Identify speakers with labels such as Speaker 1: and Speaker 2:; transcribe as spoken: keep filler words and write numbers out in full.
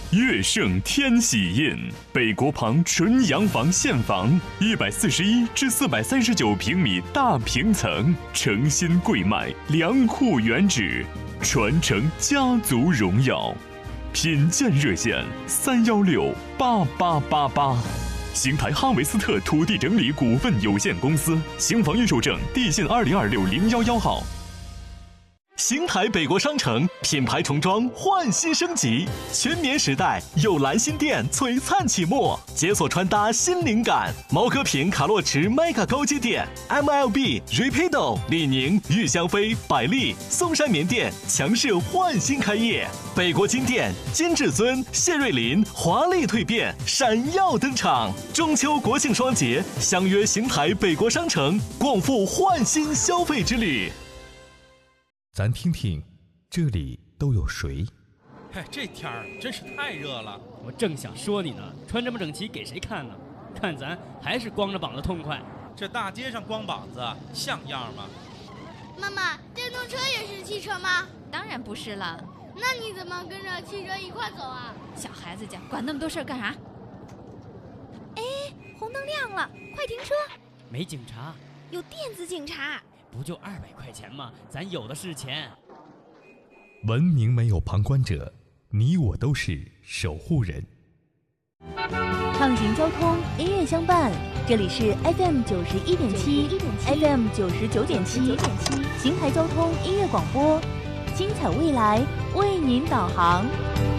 Speaker 1: 乐盛天喜印，北国旁纯洋房现房，一百四十一至四百三十九平米大平层，诚心贵卖，良户原址，传承家族荣耀。品鉴热线三幺六八八八八。邢台哈维斯特土地整理股份有限公司，邢房预售证地信二零二六零幺幺号。邢台北国商城品牌重装焕新升级，全棉时代有蓝新店璀璨启幕，解锁穿搭新灵感。毛戈平卡洛驰 Mega 高阶店 ，M L B、Rapido、李宁、玉香妃、百丽、松山棉店强势焕新开业。北国金店金至尊、谢瑞麟华丽蜕变，闪耀登场。中秋国庆双节，相约邢台北国商城，共赴焕新消费之旅。
Speaker 2: 咱听听，这里都有谁？
Speaker 3: 嘿，这天儿真是太热了。
Speaker 4: 我正想说你呢，穿这么整齐给谁看呢？看咱还是光着膀子痛快。
Speaker 3: 这大街上光膀子像样吗？
Speaker 5: 妈妈，电动车也是汽车吗？
Speaker 6: 当然不是了。
Speaker 5: 那你怎么跟着汽车一块走啊？
Speaker 6: 小孩子家管那么多事儿干啥？哎，红灯亮了，快停车！
Speaker 4: 没警察，
Speaker 5: 有电子警察。
Speaker 4: 不就二百块钱吗？咱有的是钱。
Speaker 2: 文明没有旁观者，你我都是守护人。
Speaker 7: 畅行交通，音乐相伴。这里是 F M 九十一点七 ，F M 九十九点七，邢台交通音乐广播，精彩未来为您导航。